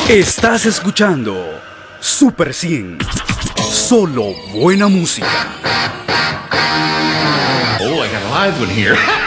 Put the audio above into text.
Estás escuchando Super 100. Solo buena música. Oh, I got a live one here.